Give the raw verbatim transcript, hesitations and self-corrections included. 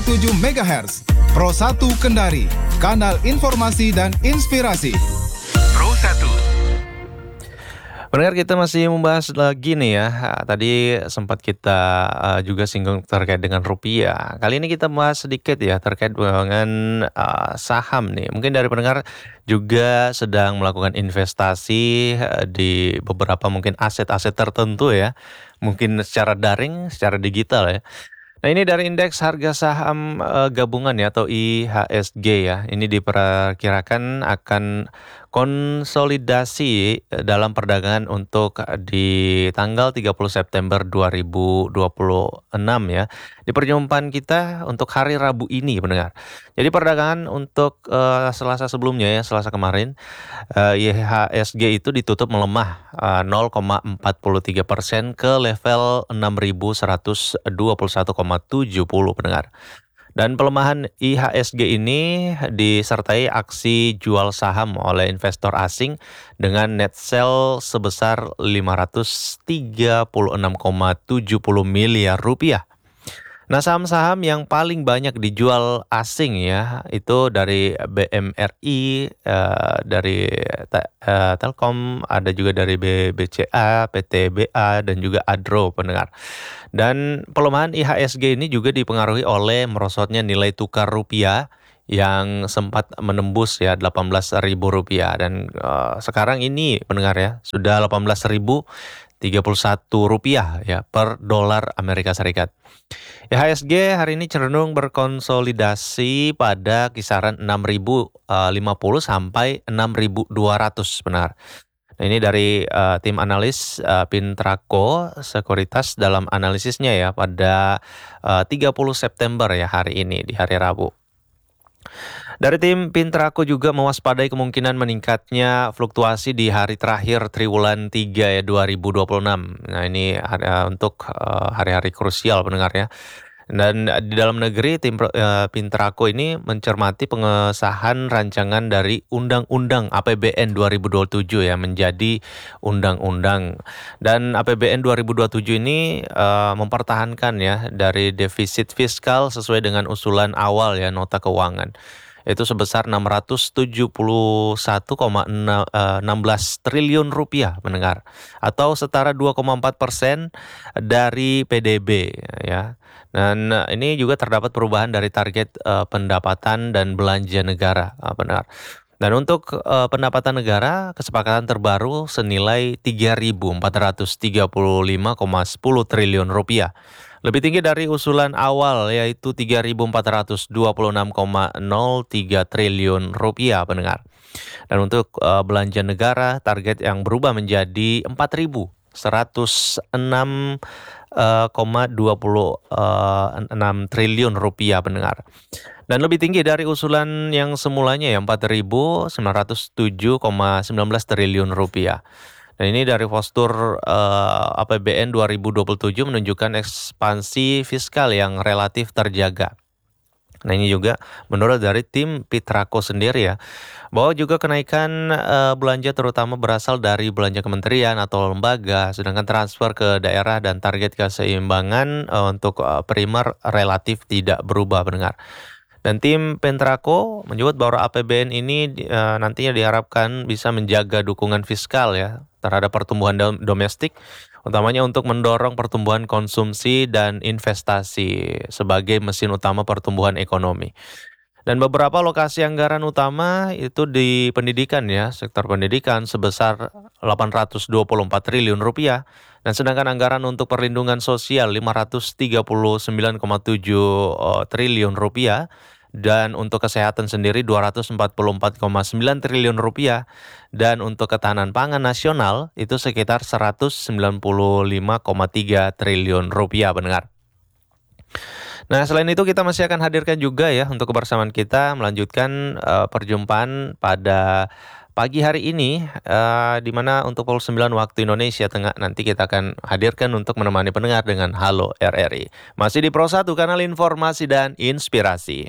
tujuh megahertz. Pro satu Kendari, kanal informasi dan inspirasi. Pro satu. Pendengar, kita masih membahas lagi nih ya. Tadi sempat kita uh, juga singgung terkait dengan rupiah. Kali ini kita bahas sedikit ya terkait dengan uh, saham nih. Mungkin dari pendengar juga sedang melakukan investasi uh, di beberapa mungkin aset-aset tertentu ya. Mungkin secara daring, secara digital ya. Nah, ini dari indeks harga saham uh, gabungan ya atau I H S G ya. Ini diperkirakan akan konsolidasi dalam perdagangan untuk di tanggal tiga puluh September dua ribu dua puluh enam ya. Di perjumpaan kita untuk hari Rabu ini, pendengar. Jadi perdagangan untuk uh, Selasa sebelumnya ya, Selasa kemarin, uh, I H S G itu ditutup melemah uh, nol koma empat tiga persen ke level enam ribu seratus dua puluh satu koma tujuh nol, pendengar. Dan pelemahan I H S G ini disertai aksi jual saham oleh investor asing dengan net sell sebesar lima ratus tiga puluh enam koma tujuh nol miliar rupiah. Nah, saham-saham yang paling banyak dijual asing ya, itu dari B M R I, uh, dari uh, Telkom, ada juga dari B C A, P T B A, dan juga Adro, pendengar. Dan pelemahan I H S G ini juga dipengaruhi oleh merosotnya nilai tukar rupiah yang sempat menembus ya delapan belas ribu rupiah. Dan uh, sekarang ini, pendengar ya, sudah delapan belas ribu tiga puluh satu rupiah ya per dolar Amerika Serikat. I H S G hari ini cenderung berkonsolidasi pada kisaran enam ribu lima puluh sampai enam ribu dua ratus, benar. Nah, ini dari uh, tim analis uh, Pintraco Sekuritas dalam analisisnya ya pada uh, tiga puluh September ya, hari ini di hari Rabu. Dari tim Pintraco juga mewaspadai kemungkinan meningkatnya fluktuasi di hari terakhir triwulan tiga ya dua ribu dua puluh enam. Nah, ini uh, untuk uh, hari-hari krusial, pendengar ya. Dan di dalam negeri, tim uh, Pintraco ini mencermati pengesahan rancangan dari Undang-Undang A P B N dua ribu dua puluh tujuh ya menjadi undang-undang. Dan A P B N dua ribu dua puluh tujuh ini uh, mempertahankan ya dari defisit fiskal sesuai dengan usulan awal ya nota keuangan. Itu sebesar enam ratus tujuh puluh satu koma satu enam triliun rupiah, mendengar, atau setara dua koma empat persen dari P D B ya. Dan ini juga terdapat perubahan dari target uh, pendapatan dan belanja negara, uh, benar. Dan untuk uh, pendapatan negara, kesepakatan terbaru senilai tiga ribu empat ratus tiga puluh lima koma satu nol triliun rupiah. Lebih tinggi dari usulan awal, yaitu tiga ribu empat ratus dua puluh enam koma nol tiga triliun rupiah, pendengar. Dan untuk uh, belanja negara, target yang berubah menjadi empat ribu seratus enam koma dua enam triliun rupiah, pendengar. Dan lebih tinggi dari usulan yang semulanya ya empat ribu sembilan ratus tujuh koma satu sembilan triliun rupiah. Dan ini dari postur uh, A P B N dua ribu dua puluh tujuh menunjukkan ekspansi fiskal yang relatif terjaga. Nah, ini juga menurut dari tim Pintraco sendiri ya, bahwa juga kenaikan uh, belanja terutama berasal dari belanja kementerian atau lembaga, sedangkan transfer ke daerah dan target keseimbangan uh, untuk uh, primer relatif tidak berubah, pendengar. Dan tim Pintraco menyebut bahwa A P B N ini uh, nantinya diharapkan bisa menjaga dukungan fiskal ya terhadap pertumbuhan dom- domestik, utamanya untuk mendorong pertumbuhan konsumsi dan investasi sebagai mesin utama pertumbuhan ekonomi. Dan beberapa lokasi anggaran utama itu di pendidikan ya, sektor pendidikan sebesar delapan ratus dua puluh empat triliun rupiah, dan sedangkan anggaran untuk perlindungan sosial lima ratus tiga puluh sembilan koma tujuh triliun rupiah. Dan untuk kesehatan sendiri dua ratus empat puluh empat koma sembilan triliun rupiah, dan untuk ketahanan pangan nasional itu sekitar seratus sembilan puluh lima koma tiga triliun rupiah, pendengar. Nah, selain itu kita masih akan hadirkan juga ya untuk kebersamaan kita melanjutkan uh, perjumpaan pada pagi hari ini, uh, di mana untuk pukul sembilan waktu Indonesia Tengah nanti kita akan hadirkan untuk menemani pendengar dengan Halo R R I. Masih di Pro satu, kanal informasi dan inspirasi.